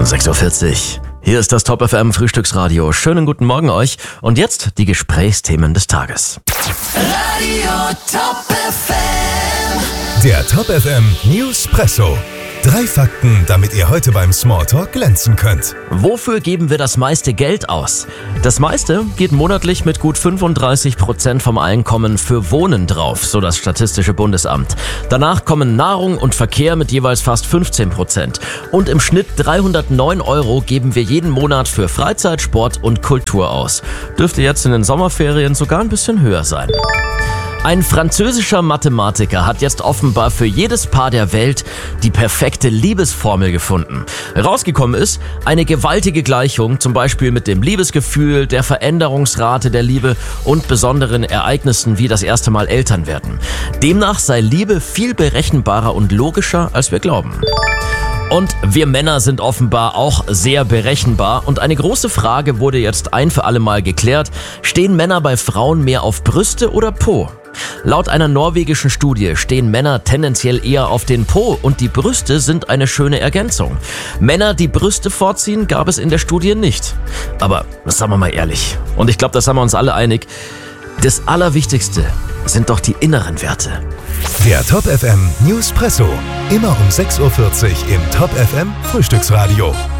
6:40 Uhr. Hier ist das Top FM Frühstücksradio. Schönen guten Morgen euch. Und jetzt die Gesprächsthemen des Tages. Radio Top FM. Der Top FM Newspresso. 3 Fakten, damit ihr heute beim Smalltalk glänzen könnt. Wofür geben wir das meiste Geld aus? Das meiste geht monatlich mit gut 35% vom Einkommen für Wohnen drauf, so das Statistische Bundesamt. Danach kommen Nahrung und Verkehr mit jeweils fast 15%. Und im Schnitt 309 € geben wir jeden Monat für Freizeit, Sport und Kultur aus. Dürfte jetzt in den Sommerferien sogar ein bisschen höher sein. Ein französischer Mathematiker hat jetzt offenbar für jedes Paar der Welt die perfekte Liebesformel gefunden. Rausgekommen ist eine gewaltige Gleichung, zum Beispiel mit dem Liebesgefühl, der Veränderungsrate der Liebe und besonderen Ereignissen wie das erste Mal Eltern werden. Demnach sei Liebe viel berechenbarer und logischer, als wir glauben. Und wir Männer sind offenbar auch sehr berechenbar. Und eine große Frage wurde jetzt ein für alle Mal geklärt. Stehen Männer bei Frauen mehr auf Brüste oder Po? Laut einer norwegischen Studie stehen Männer tendenziell eher auf den Po und die Brüste sind eine schöne Ergänzung. Männer, die Brüste vorziehen, gab es in der Studie nicht. Aber sagen wir mal ehrlich, und ich glaube, da sind wir uns alle einig, das Allerwichtigste sind doch die inneren Werte. Der Top FM Newspresso. Immer um 6:40 Uhr im Top FM Frühstücksradio.